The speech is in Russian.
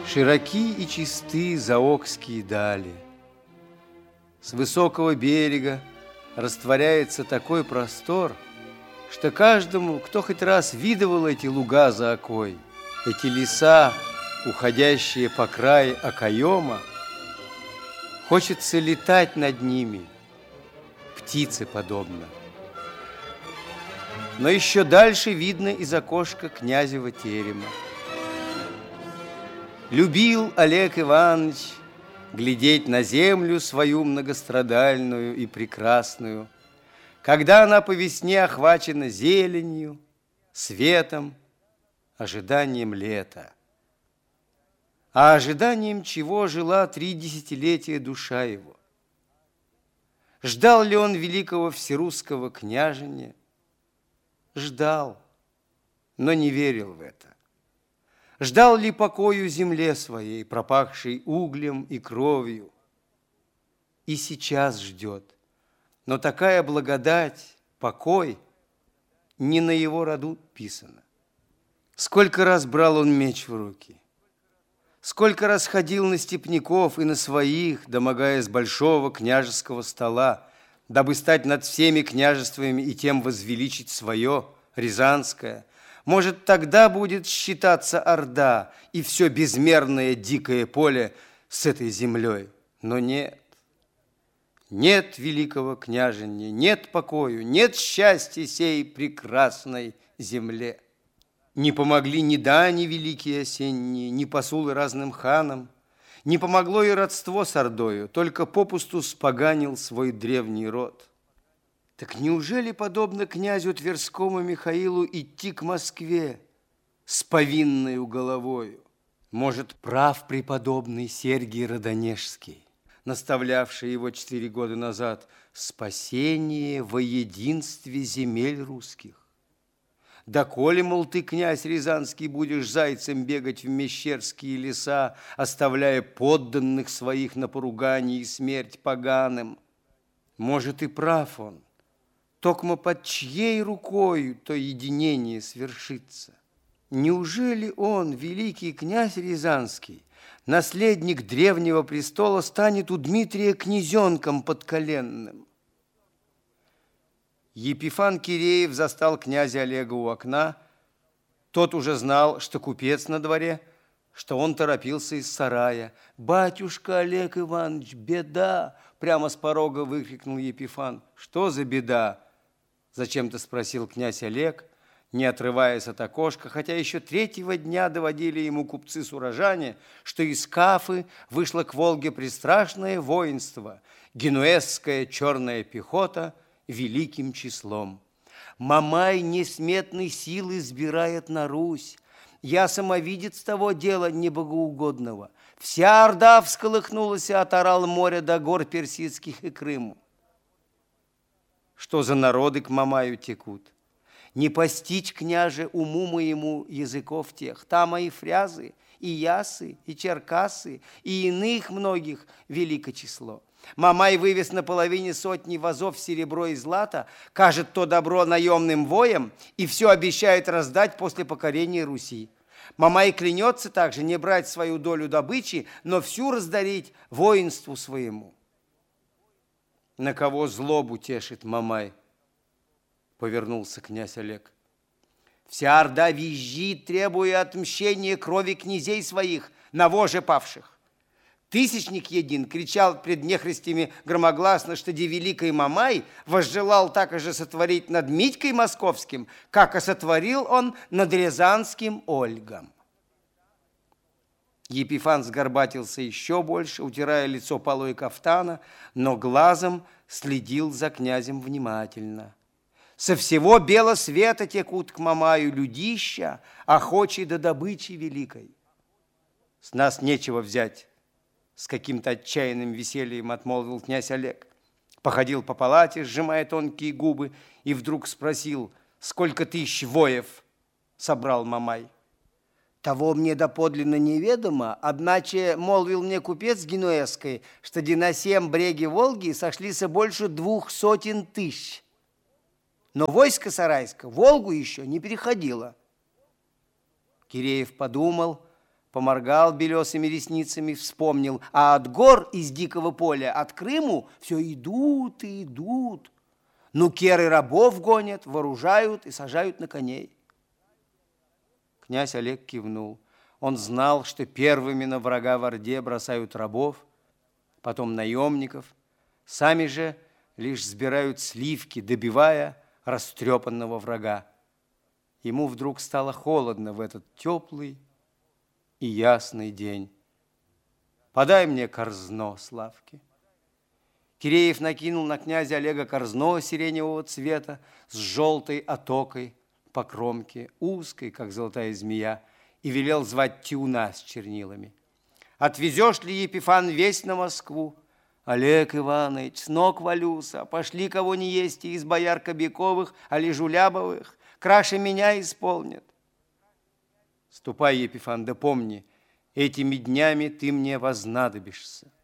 Широки и чисты заокские дали. С высокого берега растворяется такой простор, что каждому, кто хоть раз видывал эти луга за окой, эти леса, уходящие по краю окоема, хочется летать над ними, птице подобно. Но еще дальше видно из окошка князева терема. Любил Олег Иванович глядеть на землю свою многострадальную и прекрасную, когда она по весне охвачена зеленью, светом, ожиданием лета. А ожиданием чего жила 3 десятилетия душа его? Ждал ли он великого всерусского княжения? Ждал, но не верил в это. Ждал ли покою земле своей, пропахшей углем и кровью? И сейчас ждет. Но такая благодать, покой не на его роду писана. Сколько раз брал он меч в руки, сколько раз ходил на степняков и на своих, домогаясь большого княжеского стола, дабы стать над всеми княжествами и тем возвеличить свое, рязанское. Может, тогда будет считаться орда и все безмерное дикое поле с этой землей. Но нет. Нет великого княжения, нет покою, нет счастья сей прекрасной земле. Не помогли ни дани великие осенние, ни посулы разным ханам, не помогло и родство с ордою, только попусту споганил свой древний род. Так неужели, подобно князю Тверскому Михаилу, идти к Москве с повинною головою? Может, прав преподобный Сергий Родонежский, наставлявший его 4 года назад: спасение во единстве земель русских. Доколе, мол, ты, князь Рязанский, будешь зайцем бегать в мещерские леса, оставляя подданных своих на поругание и смерть поганым? Может, и прав он. Токмо под чьей рукою то единение свершится? Неужели он, великий князь Рязанский, наследник древнего престола, станет у Дмитрия князенком подколенным? Епифан Киреев застал князя Олега у окна. Тот уже знал, что купец на дворе, что он торопился из сарая. «Батюшка Олег Иванович, беда!» Прямо с порога выкрикнул Епифан. «Что за беда?» Зачем-то спросил князь Олег, не отрываясь от окошка, хотя еще 3-го дня доводили ему купцы-сурожане, что из Кафы вышло к Волге пристрашное воинство, генуэзская черная пехота великим числом. Мамай несметной силы сбирает на Русь. Я самовидец того дела небогоугодного. Вся орда всколыхнулась от орал моря до гор персидских и Крыму. Что за народы к Мамаю текут? Не постичь, княже, уму моему языков тех. Там и фрязы, и ясы, и черкасы, и иных многих велико число. Мамай вывез на половине сотни вазов серебро и злато, кажет то добро наемным воям и все обещает раздать после покорения Руси. Мамай клянется также не брать свою долю добычи, но всю раздарить воинству своему. На кого злобу тешит Мамай? Повернулся князь Олег. Вся орда визжит, требуя отмщения крови князей своих, на воже павших. Тысячник един кричал пред нехристями громогласно, что де великий Мамай возжелал так же сотворить над Митькой Московским, как и сотворил он над Рязанским Ольгом. Епифан сгорбатился еще больше, утирая лицо полой кафтана, но глазом следил за князем внимательно. Со всего бела света текут к Мамаю людища, охочие до добычи великой. С нас нечего взять, с каким-то отчаянным весельем отмолвил князь Олег. Походил по палате, сжимая тонкие губы, и вдруг спросил: сколько тысяч воев собрал Мамай? Того мне доподлинно неведомо, одначе молвил мне купец генуэзской, что на 7 бреги Волги сошлися больше 200 тысяч. Но войско сарайское Волгу еще не переходило. Киреев подумал, Поморгал белесыми ресницами, вспомнил, а от гор из дикого поля, от Крыму все идут и идут. Нукеры рабов гонят, вооружают и сажают на коней. Князь Олег кивнул. Он знал, что первыми на врага в Орде бросают рабов, потом наемников, сами же лишь сбирают сливки, добивая растрепанного врага. Ему вдруг стало холодно в этот теплый и ясный день. «Подай мне корзно, Славки». Киреев накинул на князя Олега корзно сиреневого цвета с желтой отокой по кромке, узкой, как золотая змея, и велел звать Тиуна с чернилами. «Отвезешь ли, Епифан, весть на Москву?» «Олег Иванович, с ног валюся, пошли кого не есть из бояр Кобяковых, али Жулябовых, краше меня исполнят». «Ступай, Епифан, да помни, этими днями ты мне вознадобишься.